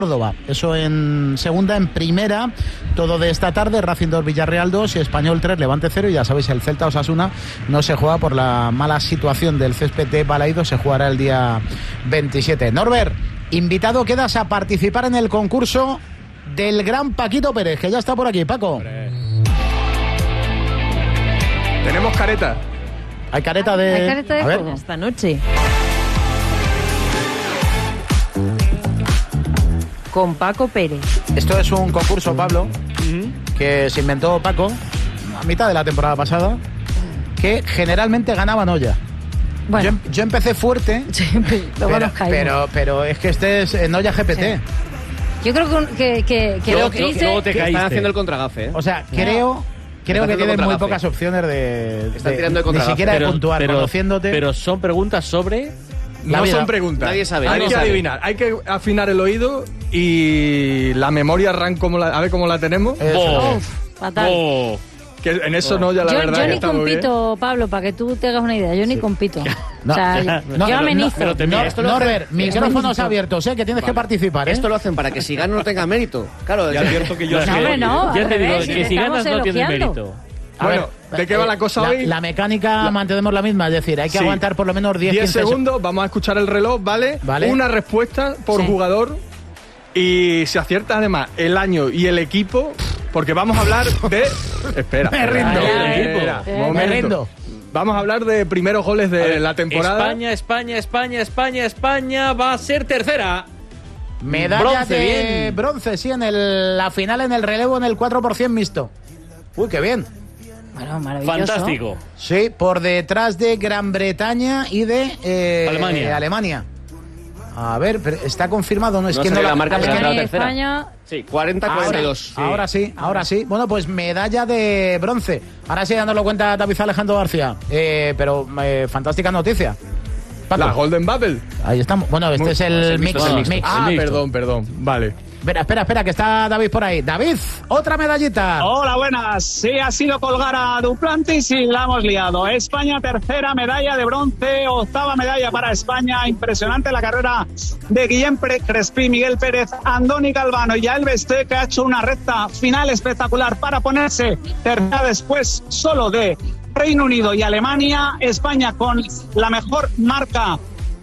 Córdoba. Eso en segunda. En primera, todo de esta tarde, Racing 2, Villarreal 2 y Español 3, Levante 0. Y ya sabéis, el Celta Osasuna no se juega por la mala situación del césped de Balaidos, se jugará el día 27. Norbert, invitado quedas a participar en el concurso del gran Paquito Pérez, que ya está por aquí. Paco. Tenemos careta. Hay careta de... Hay careta de juego esta noche. Con Paco Pérez. Esto es un concurso, Pablo, que se inventó Paco a mitad de la temporada pasada, que generalmente ganaban olla. Bueno. Yo empecé fuerte, pero es que este es en olla GPT. Sí. Yo creo que lo que hice... Luego te caíste. Están haciendo el contragafe, ¿eh? O sea, creo que tienen muy pocas opciones Están tirando de ni siquiera de puntuar, conociéndote. Pero son preguntas sobre... No son preguntas. Nadie sabe. Hay que adivinar, hay que afinar el oído y la memoria a ver cómo la tenemos. Fatal. Que en eso no, ya la verdad yo que ni está muy bien. compito, Pablo, para que tú te hagas una idea. Yo ni compito. No, o sea, yo amenizo. Norbert, micrófonos abiertos, que tienes que participar. Esto lo hacen para que si gano no tenga mérito. Claro, Ya advierto que yo No, hombre, no. Ya te digo, revés, que si ganas no tiene mérito. Bueno, ¿de qué va la cosa hoy? La mecánica mantenemos la misma, es decir, hay que aguantar por lo menos 10 segundos. Vamos a escuchar el reloj, ¿vale? Una respuesta por jugador. Y si aciertas además el año y el equipo, porque vamos a hablar de... Espera. Me rindo. Vamos a hablar de primeros goles de la temporada. España va a ser tercera. Medalla de bronce, sí, en la final, en el relevo, en el 4% mixto. Uy, qué bien. Bueno, maravilloso. Fantástico. Sí, por detrás de Gran Bretaña y de Alemania. A ver, pero está confirmado, no es que no la marca Alemania y España. Sí, 40-42. Ahora sí. Bueno, pues medalla de bronce. Ahora sí, dándolo cuenta David Alejandro García. Pero fantástica noticia. Paco. La Golden Bubble. Ahí estamos. Bueno, este es el mix. Perdón. Vale. Espera, que está David por ahí. David, otra medallita. Hola, buenas. Sí, ha sido colgar a Duplantis y la hemos liado. España, tercera medalla de bronce, octava medalla para España. Impresionante la carrera de Guillem Crespí, Miguel Pérez, Andoni Galvano y Yael Besté, que ha hecho una recta final espectacular para ponerse tercera después solo de Reino Unido y Alemania. España con la mejor marca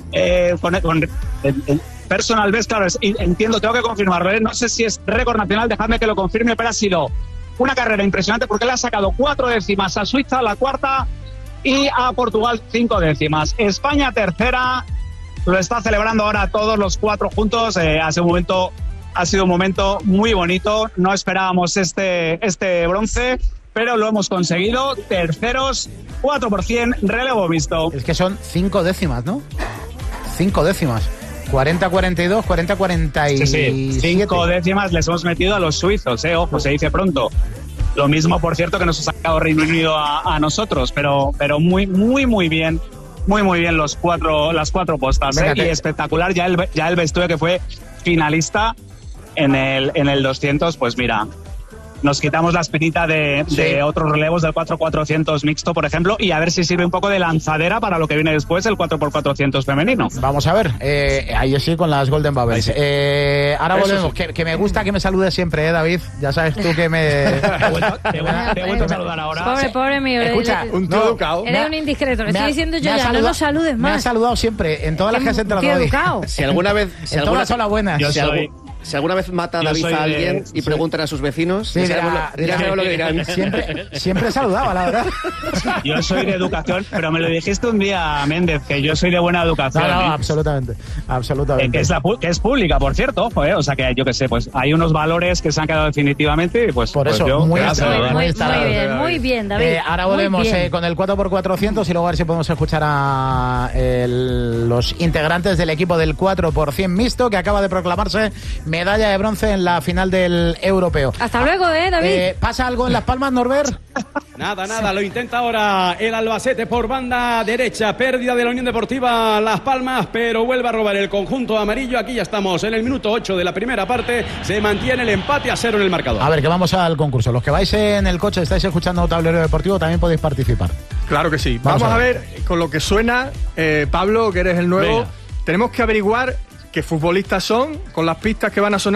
personal best, claro, entiendo, tengo que confirmarlo, no sé si es récord nacional, dejadme que lo confirme, pero ha sido una carrera impresionante porque le ha sacado 4 décimas a Suiza, la cuarta, y a Portugal 5 décimas. España tercera, lo está celebrando ahora todos los 4 juntos. Ha sido un momento muy bonito, no esperábamos este bronce, pero lo hemos conseguido, terceros, 4% relevo visto. Es que son 5 décimas, ¿no? 5 décimas. 40-42, 40-47. Sí, 5 décimas les hemos metido a los suizos, ojo, se dice pronto. Lo mismo, por cierto, que nos ha sacado Reino Unido a nosotros, pero muy bien. Muy bien las 4 postas. Y espectacular ya el Bestue, que fue finalista en el 200, pues mira, nos quitamos la espinita de otros relevos del 4x400 mixto, por ejemplo, y a ver si sirve un poco de lanzadera para lo que viene después, el 4x400 femenino. Vamos a ver, ahí sí con las Golden Bubbles. Ahora volvemos, que me gusta que me saludes siempre, David, ya sabes tú que me... Te he vuelto a saludar ahora. Pobre mío. Escucha, un tío educado. Eres un indiscreto, le estoy diciendo yo ya, no nos saludes más. Me has saludado siempre, en todas las que has entrado hoy. Educado. Si alguna vez... En todas son las buenas. Si alguna vez mata a David a alguien y preguntan a sus vecinos, ya sabemos lo que dirán. Siempre saludaba, la verdad. Yo soy de educación, pero me lo dijiste un día, Méndez, que yo soy de buena educación. No, absolutamente. Que es pública, por cierto, ojo, o sea que yo qué sé, pues hay unos valores que se han quedado definitivamente y pues... Por eso, muy bien, David. Ahora volvemos con el 4x400 y luego a ver si podemos escuchar a los integrantes del equipo del 4% mixto, que acaba de proclamarse medalla de bronce en la final del europeo. Hasta luego, David. ¿Pasa algo en Las Palmas, Norbert? Nada, lo intenta ahora el Albacete por banda derecha, pérdida de la Unión Deportiva Las Palmas, pero vuelve a robar el conjunto amarillo. Aquí ya estamos en el minuto 8 de la primera parte, se mantiene el empate a 0 en el marcador. A ver, que vamos al concurso. Los que vais en el coche, estáis escuchando Tablero Deportivo, también podéis participar. Claro que sí. Vamos a ver con lo que suena, Pablo, que eres el nuevo. Venga. Tenemos que averiguar qué futbolistas son con las pistas que van a sonar.